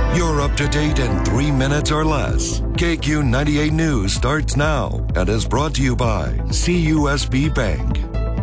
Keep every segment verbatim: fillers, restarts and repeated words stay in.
You're up to date in three minutes or less. K Q ninety-eight News starts now and is brought to you by C U S B Bank.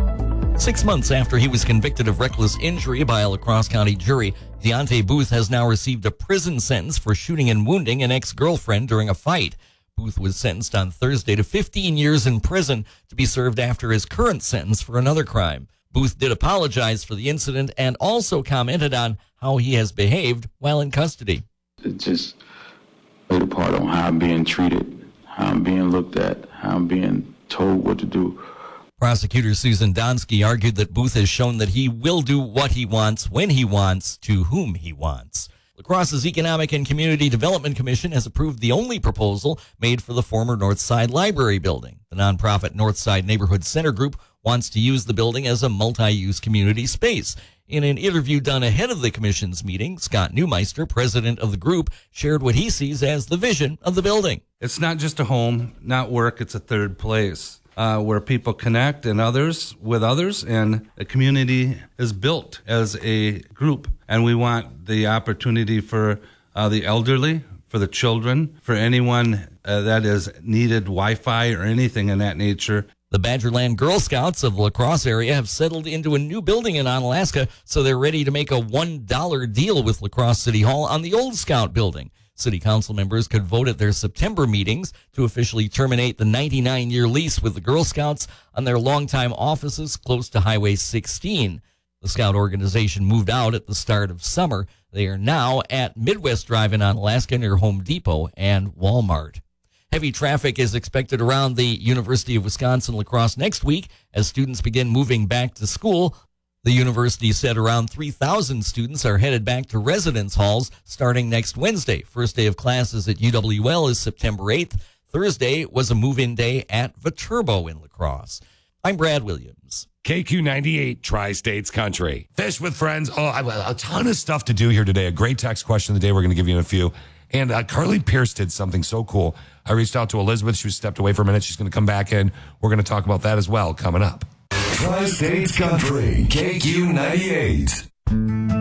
Six months after he was convicted of reckless injury by a La Crosse County jury, Deontay Booth has now received a prison sentence for shooting and wounding an ex-girlfriend during a fight. Booth was sentenced on Thursday to fifteen years in prison to be served after his current sentence for another crime. Booth did apologize for the incident and also commented on how he has behaved while in custody. It just played a part on how I'm being treated, how I'm being looked at, how I'm being told what to do. Prosecutor Susan Donsky argued that Booth has shown that he will do what he wants, when he wants, to whom he wants. La Crosse's Economic and Community Development Commission has approved the only proposal made for the former Northside Library building. The nonprofit Northside Neighborhood Center Group wants to use the building as a multi-use community space. In an interview done ahead of the commission's meeting, Scott Neumeister, president of the group, shared what he sees as the vision of the building. It's not just a home, not work, it's a third place uh, where people connect and others with others, and a community is built as a group. And we want the opportunity for uh, the elderly, for the children, for anyone uh, that is needed Wi-Fi or anything in that nature. The Badgerland Girl Scouts of the La Crosse area have settled into a new building in Onalaska, so they're ready to make a one dollar deal with La Crosse City Hall on the old Scout building. City council members could vote at their September meetings to officially terminate the ninety-nine year lease with the Girl Scouts on their longtime offices close to Highway sixteen. The Scout organization moved out at the start of summer. They are now at Midwest Drive in Onalaska near Home Depot and Walmart. Heavy traffic is expected around the University of Wisconsin-La Crosse next week as students begin moving back to school. The university said around three thousand students are headed back to residence halls starting next Wednesday. First day of classes at U W L is September eighth. Thursday was a move-in day at Viterbo in La Crosse. I'm Brad Williams. K Q ninety-eight, Tri-States Country. Fish with friends. Oh, I have a ton of stuff to do here today. A great text question of the day. We're going to give you in a few. And uh, Carly Pierce did something so cool. I reached out to Elizabeth. She was stepped away for a minute. She's going to come back in. We're going to talk about that as well coming up. Tri-States Country, K Q ninety-eight.